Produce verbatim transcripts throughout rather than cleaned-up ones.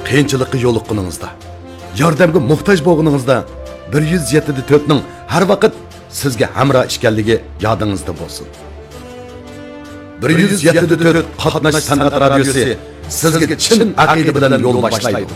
qiyinchilikqa yo'liqqaningizda, yordamga muhtoj bo'lganingizda bir yuz yetti to'rt ning har vaqt sizga hamroh ekanligi yodingizda bo'lsin. bir yuz yetti to'rt qatnash san'at radiosi sizga chin aqida bilan yo'l boshlaydi.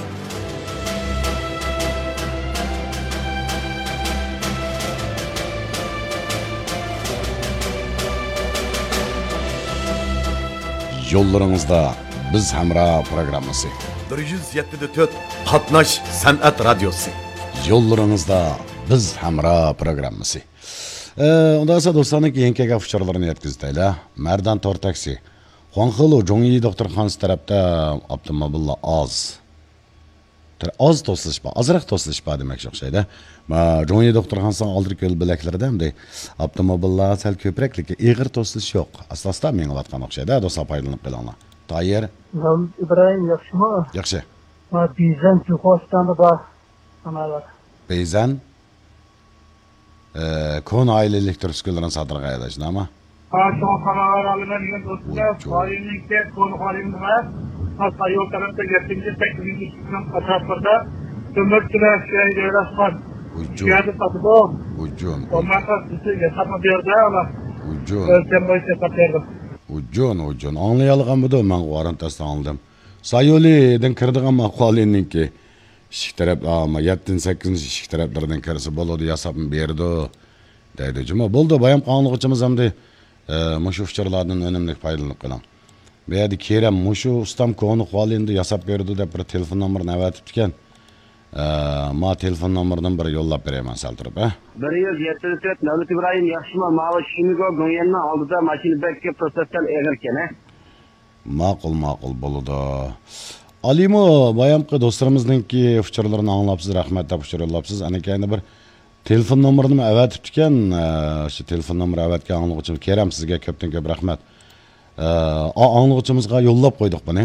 Yo'llaringizda biz hamroh programmasi. bir yuz yetti to'rt qatnash san'at radiosi. Yo'llaringizda biz hamroh programmasi. Unda esa do'stlarning keyingi gaplarni yetkazdik. Mardan Tor taksi. Xuanxilo Zhongyi doktorxonasi tarafda avtomobillar oz. Oz to'silish bor, azroq to'silish bor demak o'xshaydi. Ma Zhongyi doktorxonasining oldingi yo'l belaklarida ham avtomobillar sal ko'proq, lekin ig'ir to'silish yo'q. Asosda mengayotgan o'xshaydi. Do'stlar foydalanib qolinglar. Tayyor. İbrahim yaxshimi? Yaxshi. Ma Bizan Chuxostanda bor. Amalat. Bizan kon ailelik turskularini satırga aydaşın ama. Ha, şu kanallar alınan yine dostlar, ailelikte konu halimde, hasta yol tarafta geçtiğimiz sekizinci sınıf atrafında tümörtüler şey devlet var. Ucun. Geldi satıbım. Ucun. Onlar da sizi yasama bir yerde ama. Ucun. Ölçem boyu sepat verdim. Ucun, ucun. Anlayalığım bu da ben varantası anladım. Sayoli'den kırdığı makvali'nin ki. İşik taraf ama yettinci sekizinci işik taraflardan karısı boladı yasapın berdi deydi. Cuma boldu bayam qanlıqçımız hem de e, muşu uçlarlardan önemli faydalanıp qalan. Beyadi Kerem muşu ustam konu qalindi yasap berdi deb bir telefon numarını avatib diken. E, ma telefon numarından bir yollap bereyman saltırıp. Eh? bir yuz yetti to'rt Davlat İbrahim yaxshimi mavi Shimigo Goyenni oldida mashina bekka prosesdan egirken. Eh? Maqul maqul boludu. Alimo bayamqı dostlarımızdaki fikirlerini anlapsız, rahmet de fikir yollapsız. Anakayında bir telefon numarını avatib diken, şu telefon numarı avatgan anlıqçım Kerem sizge köpten köp rahmet. A anlıqçımızga yollap koyduk bunu.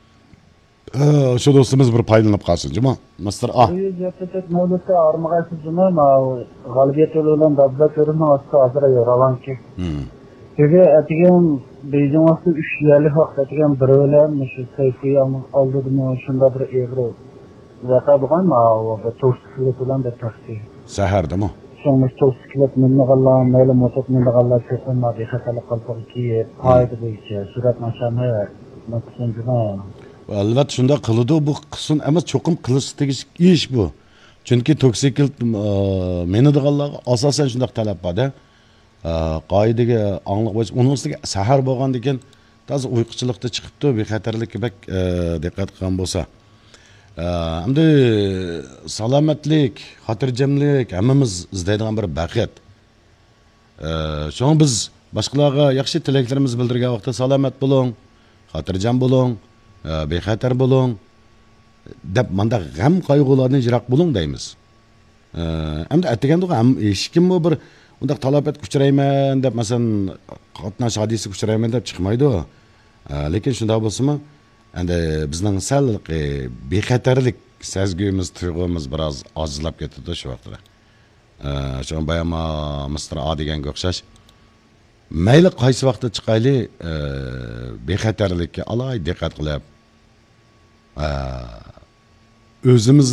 Şu dostumuz bir paylanıp qalsın, cuma. Mister A. bir yuz yetti to'rt Mavlutda armag'aysiz cuma, ma g'alabiyat yo'lidan davlat yo'lini ostida hozir yo'ralan ki. Çünkü etigen Beijing vasıtı üç yerli vaqt etigen bir ölen şu sayfayı aldı mı şunda bir evre vaka bugan ma o to'rtkilik bilan da taksi. Sahar değil mi? So'ng to'rtkilik minni qallan, mayli motor minni qallan cho'qinma be xatarlik qalpoq ki qoida bo'yicha surat nashani maqsad juma. Albatta shunda qiladi bu qism emas cho'qim qilish tegish ish bu. Chunki toksikil meni deganlarga asosan shunda talab bor-da. Qoidaga аңлық bo'yicha uning ustiga sahar bo'lgan ekan toza uyquchilikda chiqibdi bexatarlikka bak diqqat qilgan bo'lsa endi salomatlik xotirjamlik hammamiz izlaydigan bir baxt shuni biz boshqalarga yaxshi tilaklarimizni bildirgan vaqtda salomat bo'ling xotirjam bo'ling bexatar bo'ling deb manda g'am qayg'ulardan yiroq bo'ling deymiz endi aytganda ham hech kim bir unda talabet kuchurayman deb masalan qatnash hadisi kuchurayman deb chiqmaydi. Lekin shunda bo'lsa-mu, endi bizning sal bexatarlik sezgimiz, tuyg'umiz biroz ozlab ketdi shu vaqtda. Shu bayama Mister A deganga o'xshash. Mayli qaysi vaqtda chiqayli, bexatarlikka alay diqqat qilib, o'zimiz